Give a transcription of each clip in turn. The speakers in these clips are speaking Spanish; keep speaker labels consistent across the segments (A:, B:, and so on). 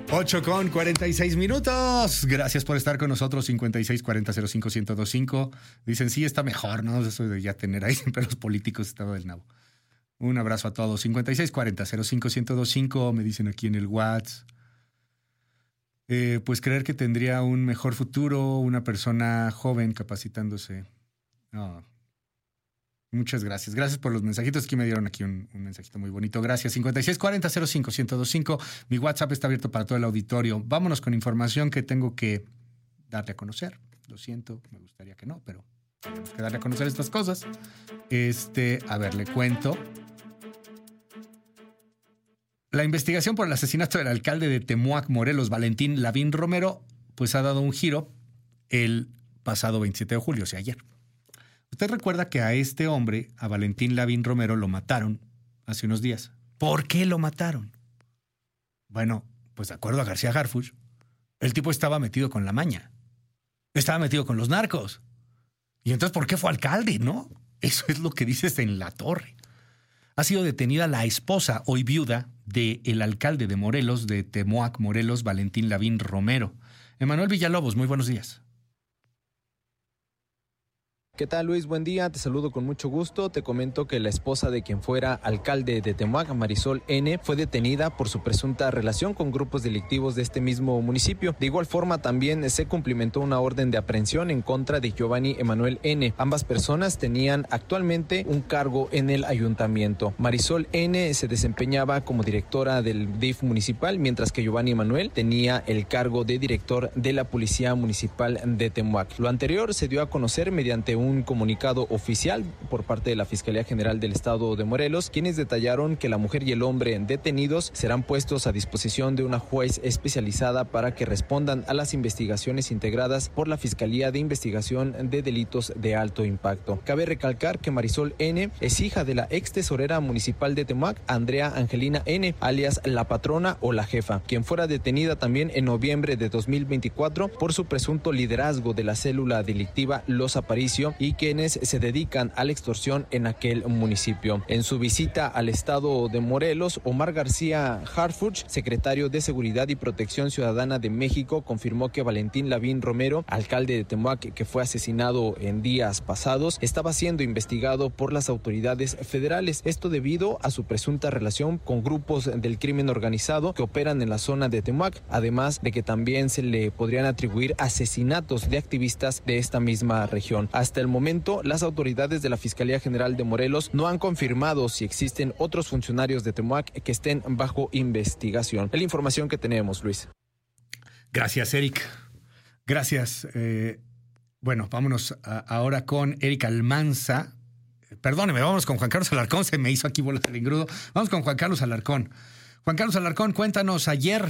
A: 8:46. Gracias por estar con nosotros. 5640-05-1025. Dicen, sí, está mejor, ¿no? Eso de ya tener ahí siempre los políticos estado del nabo. Un abrazo a todos. 5640-05-1025. Me dicen aquí en el WhatsApp. Pues creer que tendría un mejor futuro una persona joven capacitándose. No. Muchas gracias. Gracias por los mensajitos. Aquí me dieron aquí un mensajito muy bonito. Gracias. 5640-05-1025. Mi WhatsApp está abierto para todo el auditorio. Vámonos con información que tengo que darle a conocer. Lo siento, me gustaría que no, pero tenemos que darle a conocer estas cosas. A ver, le cuento. La investigación por el asesinato del alcalde de Temuac, Morelos, Valentín Lavín Romero, pues ha dado un giro el pasado 27 de julio, o sea, ayer. Usted recuerda que a este hombre, a Valentín Lavín Romero, lo mataron hace unos días. ¿Por qué lo mataron? Bueno, pues de acuerdo a García Harfuch, el tipo estaba metido con la maña. Estaba metido con los narcos. Y entonces, ¿por qué fue alcalde, no? Eso es lo que dices en La Torre. Ha sido detenida la esposa, hoy viuda, del alcalde de Morelos, de Temuac, Morelos, Valentín Lavín Romero. Emanuel Villalobos, muy buenos días.
B: ¿Qué tal, Luis? Buen día, te saludo con mucho gusto. Te comento que la esposa de quien fuera alcalde de Temuac, Marisol N., fue detenida por su presunta relación con grupos delictivos de este mismo municipio. De igual forma, también se cumplimentó una orden de aprehensión en contra de Giovanni Emanuel N. Ambas personas tenían actualmente un cargo en el ayuntamiento. Marisol N. se desempeñaba como directora del DIF municipal, mientras que Giovanni Emanuel tenía el cargo de director de la Policía Municipal de Temuac. Lo anterior se dio a conocer mediante un comunicado oficial por parte de la Fiscalía General del Estado de Morelos, quienes detallaron que la mujer y el hombre detenidos serán puestos a disposición de una juez especializada para que respondan a las investigaciones integradas por la Fiscalía de Investigación de Delitos de Alto Impacto. Cabe recalcar que Marisol N. es hija de la ex tesorera municipal de Temuac, Andrea Angelina N., alias la patrona o la jefa, quien fuera detenida también en noviembre de 2024 por su presunto liderazgo de la célula delictiva Los Aparicio y quienes se dedican a la extorsión en aquel municipio. En su visita al estado de Morelos, Omar García Harfuch, secretario de Seguridad y Protección Ciudadana de México, confirmó que Valentín Lavín Romero, alcalde de Temuac, que fue asesinado en días pasados, estaba siendo investigado por las autoridades federales. Esto debido a su presunta relación con grupos del crimen organizado que operan en la zona de Temuac, además de que también se le podrían atribuir asesinatos de activistas de esta misma región. Hasta el momento, las autoridades de la Fiscalía General de Morelos no han confirmado si existen otros funcionarios de Temuac que estén bajo investigación. Es la información que tenemos, Luis.
A: Gracias, Eric. Gracias. Bueno, vámonos ahora con Eric Almanza. Perdóneme, vamos con Juan Carlos Alarcón. Se me hizo aquí bolas el engrudo. Vamos con Juan Carlos Alarcón. Juan Carlos Alarcón, cuéntanos, ayer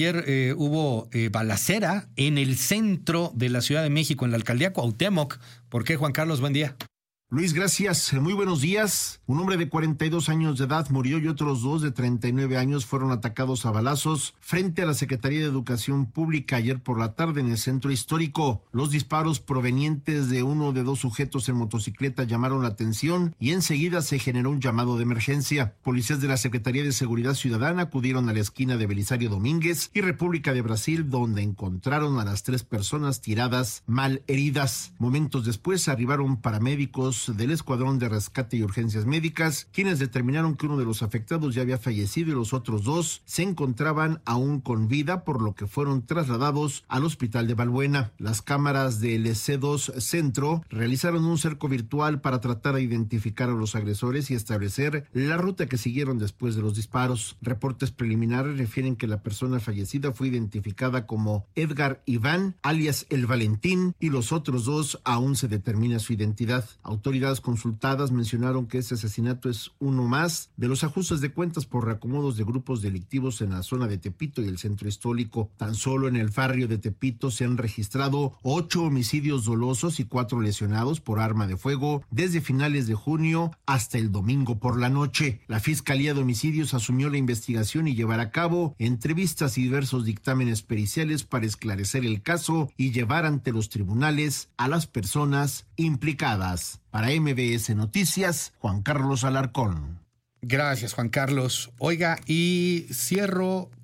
A: hubo balacera en el centro de la Ciudad de México, en la alcaldía Cuauhtémoc. ¿Por qué, Juan Carlos? Buen día.
C: Luis, gracias. Muy buenos días. Un hombre de 42 años de edad murió y otros dos de 39 años fueron atacados a balazos frente a la Secretaría de Educación Pública ayer por la tarde en el centro histórico. Los disparos provenientes de uno de dos sujetos en motocicleta llamaron la atención y enseguida se generó un llamado de emergencia. Policías de la Secretaría de Seguridad Ciudadana acudieron a la esquina de Belisario Domínguez y República de Brasil, donde encontraron a las tres personas tiradas mal heridas. Momentos después arribaron paramédicos del Escuadrón de Rescate y Urgencias Médicas, quienes determinaron que uno de los afectados ya había fallecido y los otros dos se encontraban aún con vida, por lo que fueron trasladados al hospital de Balbuena. Las cámaras del C2 Centro realizaron un cerco virtual para tratar de identificar a los agresores y establecer la ruta que siguieron después de los disparos. Reportes preliminares refieren que la persona fallecida fue identificada como Edgar Iván, alias El Valentín, y los otros dos aún se determina su identidad. Autoridades consultadas mencionaron que este asesinato es uno más de los ajustes de cuentas por reacomodos de grupos delictivos en la zona de Tepito y el centro histórico. Tan solo en el barrio de Tepito se han registrado 8 homicidios dolosos y 4 lesionados por arma de fuego desde finales de junio hasta el domingo por la noche. La Fiscalía de Homicidios asumió la investigación y llevará a cabo entrevistas y diversos dictámenes periciales para esclarecer el caso y llevar ante los tribunales a las personas implicadas. Para MBS Noticias, Juan Carlos Alarcón.
A: Gracias, Juan Carlos. Oiga, y cierro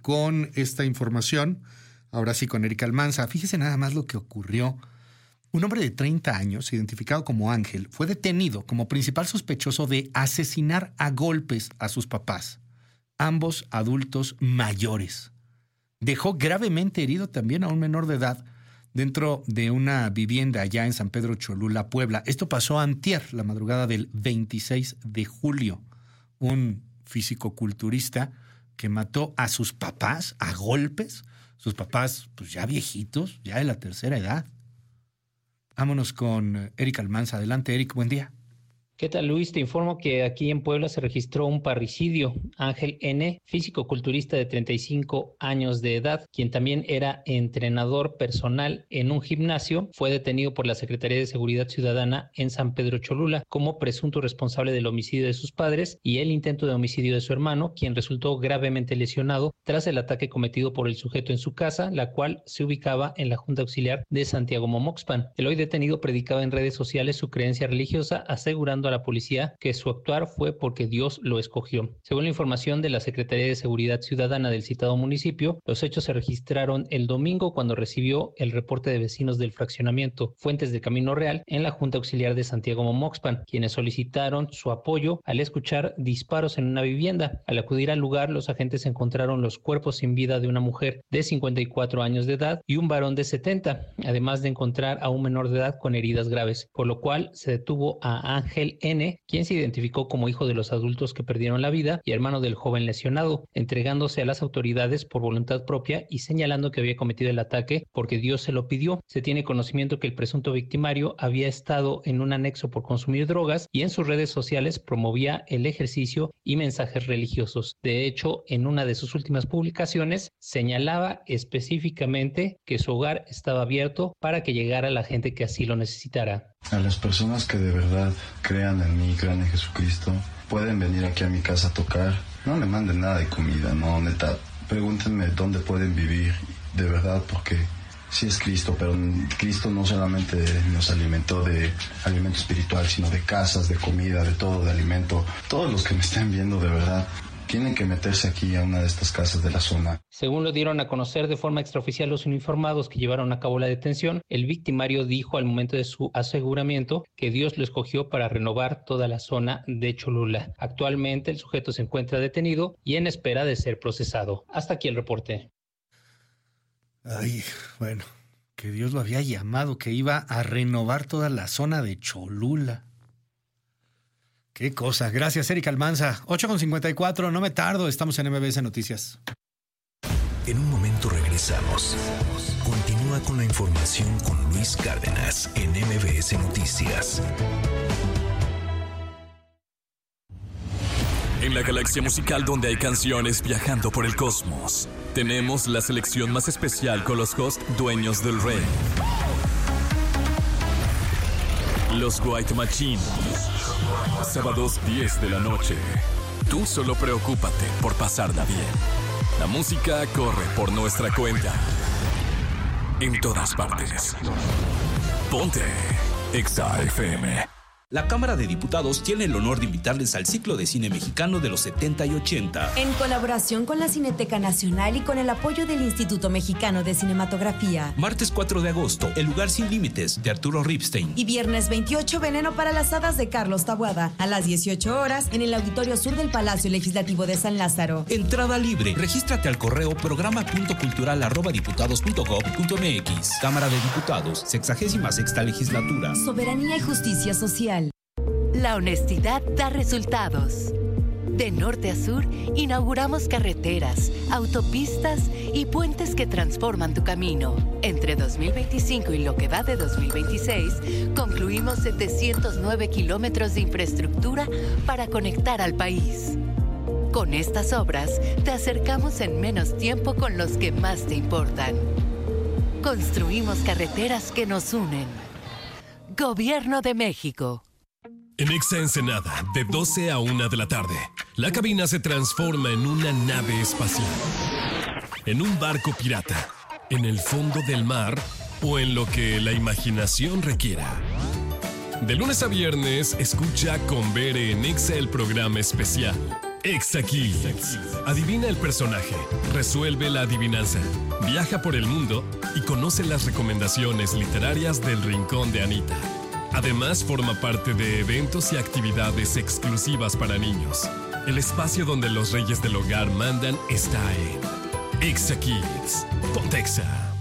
A: con esta información. Ahora sí, con Erika Almanza. Fíjese nada más lo que ocurrió. Un hombre de 30 años, identificado como Ángel, fue detenido como principal sospechoso de asesinar a golpes a sus papás, ambos adultos mayores. Dejó gravemente herido también a un menor de edad dentro de una vivienda allá en San Pedro Cholula, Puebla. Esto pasó antier, la madrugada del 26 de julio. Un fisicoculturista que mató a sus papás a golpes. Sus papás, pues ya viejitos, ya de la tercera edad. Vámonos con Erika Almanza. Adelante, Eric, buen día.
D: ¿Qué tal, Luis? Te informo que aquí en Puebla se registró un parricidio. Ángel N., físico-culturista de 35 años de edad, quien también era entrenador personal en un gimnasio, fue detenido por la Secretaría de Seguridad Ciudadana en San Pedro Cholula como presunto responsable del homicidio de sus padres y el intento de homicidio de su hermano, quien resultó gravemente lesionado tras el ataque cometido por el sujeto en su casa, la cual se ubicaba en la Junta Auxiliar de Santiago Momoxpan. El hoy detenido predicaba en redes sociales su creencia religiosa, asegurando a la policía que su actuar fue porque Dios lo escogió. Según la información de la Secretaría de Seguridad Ciudadana del citado municipio, los hechos se registraron el domingo cuando recibió el reporte de vecinos del fraccionamiento Fuentes de Camino Real en la Junta Auxiliar de Santiago Momoxpan, quienes solicitaron su apoyo al escuchar disparos en una vivienda. Al acudir al lugar, los agentes encontraron los cuerpos sin vida de una mujer de 54 años de edad y un varón de 70, además de encontrar a un menor de edad con heridas graves, por lo cual se detuvo a Ángel N., quien se identificó como hijo de los adultos que perdieron la vida y hermano del joven lesionado, entregándose a las autoridades por voluntad propia y señalando que había cometido el ataque porque Dios se lo pidió. Se tiene conocimiento que el presunto victimario había estado en un anexo por consumir drogas y en sus redes sociales promovía el ejercicio y mensajes religiosos. De hecho, en una de sus últimas publicaciones señalaba específicamente que su hogar estaba abierto para que llegara la gente que así lo necesitara.
E: A las personas que de verdad crean en mí, crean en Jesucristo, pueden venir aquí a mi casa a tocar. No me manden nada de comida, no, neta. Pregúntenme dónde pueden vivir, de verdad, porque sí es Cristo, pero Cristo no solamente nos alimentó de alimento espiritual, sino de casas, de comida, de todo, de alimento. Todos los que me estén viendo, de verdad, tienen que meterse aquí a una de estas casas de la zona.
D: Según lo dieron a conocer de forma extraoficial los uniformados que llevaron a cabo la detención, el victimario dijo al momento de su aseguramiento que Dios lo escogió para renovar toda la zona de Cholula. Actualmente el sujeto se encuentra detenido y en espera de ser procesado. Hasta aquí el reporte.
A: Ay, bueno, que Dios lo había llamado, que iba a renovar toda la zona de Cholula. Qué cosa. Gracias, Erika Almanza. 8:54, no me tardo. Estamos en MBS Noticias.
F: En un momento regresamos. Continúa con la información con Luis Cárdenas en MBS Noticias.
G: En la galaxia musical donde hay canciones viajando por el cosmos, tenemos la selección más especial con los hosts dueños del rey. Los White Machine. Sábados 10 de la noche. Tú solo preocúpate por pasarla bien. La música corre por nuestra cuenta. En todas partes. Ponte Exa FM.
H: La Cámara de Diputados tiene el honor de invitarles al ciclo de cine mexicano de los 70 y 80.
I: En colaboración con la Cineteca Nacional y con el apoyo del Instituto Mexicano de Cinematografía.
H: Martes 4 de agosto, El lugar sin límites, de Arturo Ripstein.
I: Y viernes 28, Veneno para las hadas, de Carlos Taboada. A las 18 horas, en el Auditorio Sur del Palacio Legislativo de San Lázaro.
H: Entrada libre. Regístrate al correo programa.cultural@diputados.gov.mx. Cámara de Diputados, 66ª Legislatura.
I: Soberanía y justicia social.
J: La honestidad da resultados. De norte a sur, inauguramos carreteras, autopistas y puentes que transforman tu camino. Entre 2025 y lo que va de 2026, concluimos 709 kilómetros de infraestructura para conectar al país. Con estas obras, te acercamos en menos tiempo con los que más te importan. Construimos carreteras que nos unen. Gobierno de México.
K: En Exa Ensenada, de 12 a 1 de la tarde, la cabina se transforma en una nave espacial, en un barco pirata, en el fondo del mar o en lo que la imaginación requiera. De lunes a viernes, escucha Con Bere en Exa el programa especial, Exa Kids. Adivina el personaje, resuelve la adivinanza, viaja por el mundo y conoce las recomendaciones literarias del Rincón de Anita. Además, forma parte de eventos y actividades exclusivas para niños. El espacio donde los reyes del hogar mandan está en Exa Kids. Ponte Exa.